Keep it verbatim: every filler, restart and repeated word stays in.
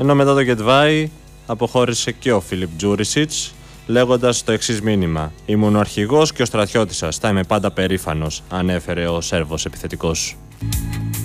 Ενώ μετά το Γετβάη αποχώρησε και ο Φίλιπ Τζούρισιτς, λέγοντας το εξής μήνυμα: «Ήμουν ο αρχηγός και ο στρατιώτης σας. Θα είμαι πάντα περήφανος», ανέφερε ο Σέρβος επιθετικός.